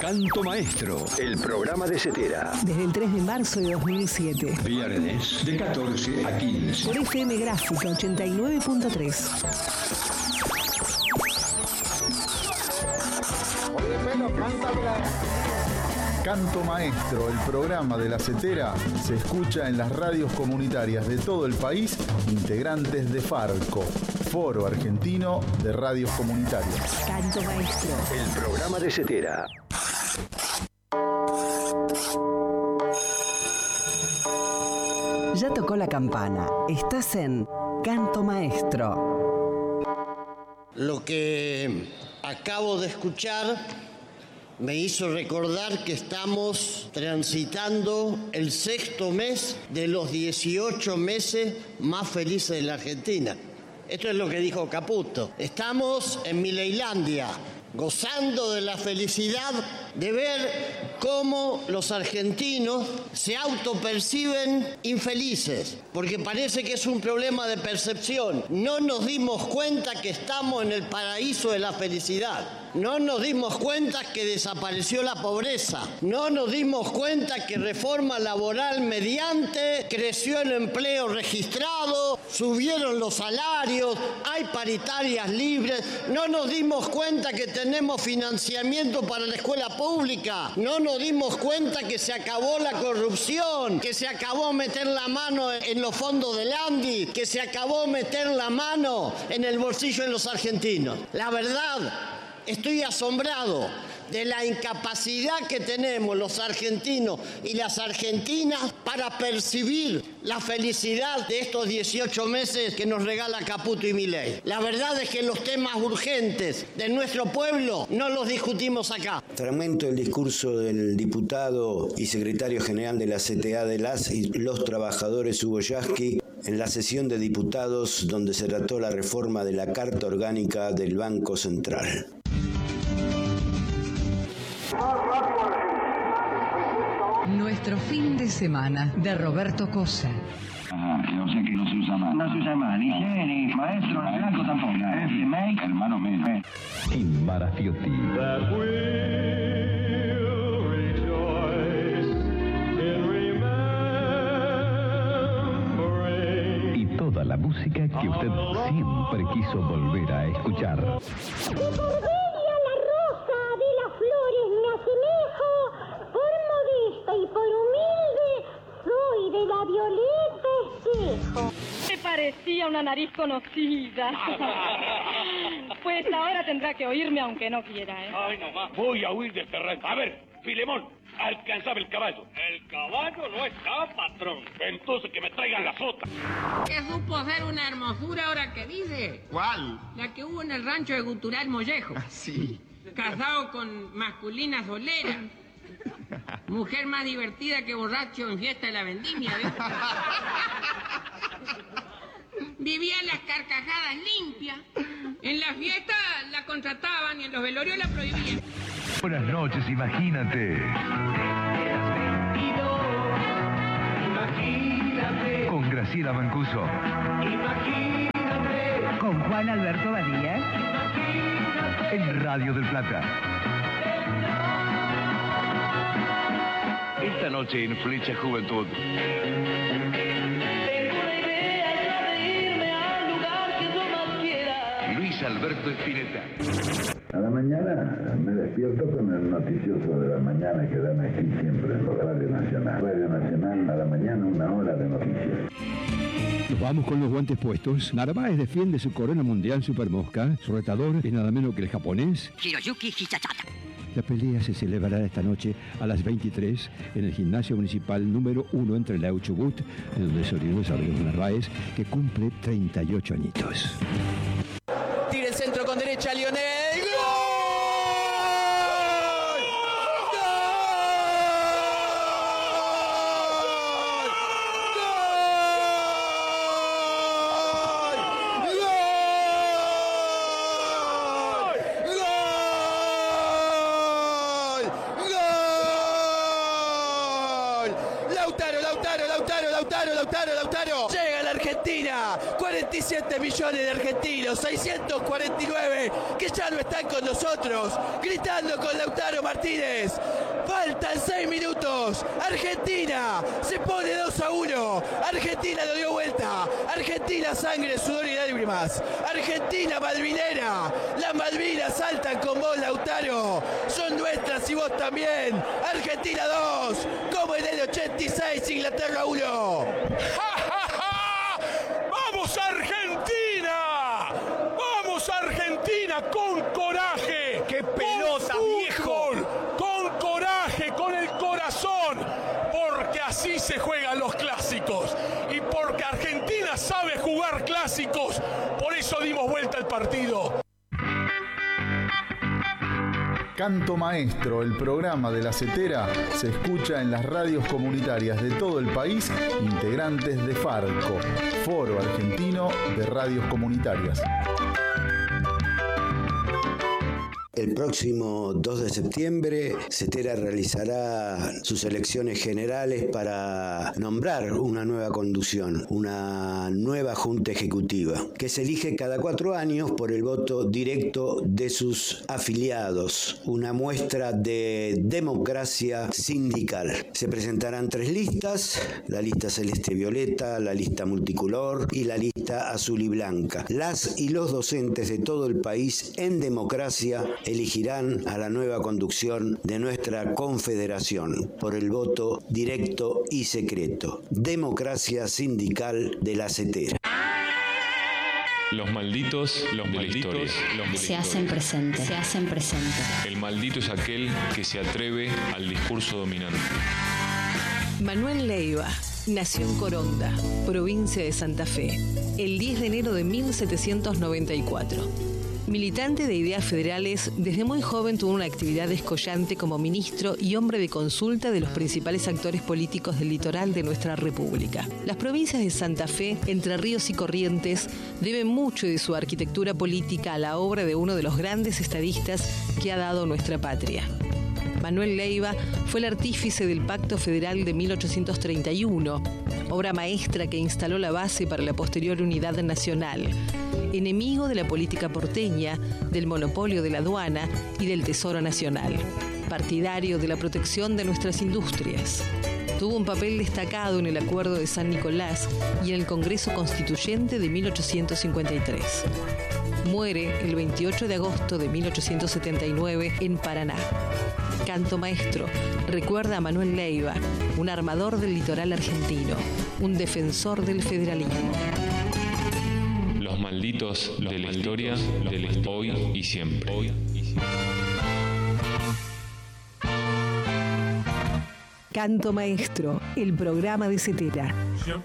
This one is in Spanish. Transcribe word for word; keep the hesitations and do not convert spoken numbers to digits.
Canto Maestro, el programa de Cetera. Desde el tres de marzo de dos mil siete. Viernes, de catorce a quince. Por F M Gráfica ochenta y nueve punto tres. Canto Maestro, el programa de la Cetera, se escucha en las radios comunitarias de todo el país, integrantes de Farco, Foro Argentino de Radios Comunitarias. Canto Maestro, el programa de Cetera. Ya tocó la campana. Estás en Canto Maestro. Lo que acabo de escuchar me hizo recordar que estamos transitando el sexto mes de los dieciocho meses más felices de la Argentina. Esto es lo que dijo Caputo. Estamos en Mileilandia, gozando de la felicidad de ver cómo los argentinos se autoperciben infelices, porque parece que es un problema de percepción. No nos dimos cuenta que estamos en el paraíso de la felicidad. No nos dimos cuenta que desapareció la pobreza. No nos dimos cuenta que reforma laboral mediante creció el empleo registrado, subieron los salarios, hay paritarias libres. No nos dimos cuenta que tenemos financiamiento para la escuela pública. No nos dimos cuenta que se acabó la corrupción, que se acabó meter la mano en los fondos del ANDI, que se acabó meter la mano en el bolsillo de los argentinos. La verdad, estoy asombrado de la incapacidad que tenemos los argentinos y las argentinas para percibir la felicidad de estos dieciocho meses que nos regala Caputo y Milei. La verdad es que los temas urgentes de nuestro pueblo no los discutimos acá. Fragmento del discurso del diputado y secretario general de la C T A de las y los trabajadores Hugo Yasky en la sesión de diputados donde se trató la reforma de la Carta Orgánica del Banco Central. Nuestro fin de semana, de Roberto Cosa. Ah, o sea que no se usa más. No se usa más, ni G, ni maestro, ni blanco tampoco. F, make, hermano mío. En Marafiotti. Y toda la música que usted siempre quiso volver a escuchar. Y por humilde soy de la Violeta Espejo. Me parecía una nariz conocida. Pues ahora tendrá que oírme aunque no quiera, ¿eh? Ay, no más. Voy a huir de este rancho. A ver, Filemón, alcanzaba el caballo. El caballo no está, patrón. Entonces que me traigan la sota. Que supo ser una hermosura ahora que dice. ¿Cuál? La que hubo en el rancho de Gutural Mollejo. Ah, sí. Casado con masculina solera. Mujer más divertida que borracho en fiesta de la vendimia, ¿ves? Vivía las carcajadas limpias. En las fiestas la contrataban y en los velorios la prohibían. Buenas noches, imagínate. Imagínate. Con Graciela Mancuso. Imagínate. Con Juan Alberto Badía. Imagínate. En Radio del Plata. Esta noche en Flecha Juventud. Luis Alberto Spinetta. A la mañana me despierto con el noticioso de la mañana que dan aquí siempre en Radio Nacional. Radio Nacional a la mañana, una hora de noticias. Nos vamos con los guantes puestos. Narváez defiende su corona mundial Supermosca. Su retador es nada menos que el japonés Hiroyuki Hichachata. La pelea se celebrará esta noche a las veintitrés en el gimnasio municipal número uno entre Lau Chubut, en donde se originó Sabrina Narváez, que cumple treinta y ocho añitos. Tira el centro con derecha, Lionel. ¡Gol! Lautaro, Lautaro, Lautaro, Lautaro, Lautaro, Lautaro. Llega a la Argentina. cuarenta y siete millones de argentinos, seiscientos cuarenta y nueve que ya no están con nosotros, gritando con Lautaro Martínez. Faltan seis minutos. Argentina se pone dos a uno. Argentina lo dio vuelta. Argentina, sangre, sudor y lágrimas. Argentina malvinera. Las Malvinas saltan con vos, Lautaro. Son nuestras y vos también. Argentina dos. Como en el ochenta y seis, Inglaterra uno. ¡Vamos Argentina! ¡Vamos Argentina con coraje! ¡Qué pelota, con viejo! Con coraje, con el corazón, porque así se juegan los clásicos y porque Argentina sabe jugar clásicos, por eso dimos vuelta al partido. Canto Maestro, el programa de La Setera, se escucha en las radios comunitarias de todo el país, integrantes de Farco, Foro Argentino de Radios Comunitarias. El próximo dos de septiembre, Setera realizará sus elecciones generales para nombrar una nueva conducción, una nueva junta ejecutiva, que se elige cada cuatro años por el voto directo de sus afiliados, una muestra de democracia sindical. Se presentarán tres listas, la lista celeste-violeta, la lista multicolor y la lista azul y blanca. Las y los docentes de todo el país en democracia elegirán a la nueva conducción de nuestra confederación por el voto directo y secreto. Democracia sindical de La Setera. Los malditos, los de malditos, la historia. Los de se la hacen historia. presentes, se hacen presentes. El maldito es aquel que se atreve al discurso dominante. Manuel Leiva nació en Coronda, provincia de Santa Fe, el diez de enero de mil setecientos noventa y cuatro. Militante de ideas federales, desde muy joven tuvo una actividad descollante como ministro y hombre de consulta de los principales actores políticos del litoral de nuestra República. Las provincias de Santa Fe, Entre Ríos y Corrientes deben mucho de su arquitectura política a la obra de uno de los grandes estadistas que ha dado nuestra patria. Manuel Leiva fue el artífice del Pacto Federal de mil ochocientos treinta y uno, obra maestra que instaló la base para la posterior unidad nacional. Enemigo de la política porteña, del monopolio de la aduana y del Tesoro Nacional. Partidario de la protección de nuestras industrias. Tuvo un papel destacado en el Acuerdo de San Nicolás y en el Congreso Constituyente de mil ochocientos cincuenta y tres. Muere el veintiocho de agosto de mil ochocientos setenta y nueve en Paraná. Canto Maestro recuerda a Manuel Leiva, un armador del litoral argentino, un defensor del federalismo. Los malditos los de la malditos, historia del hoy y siempre. Hoy y siempre. Canto Maestro, el programa de Setera.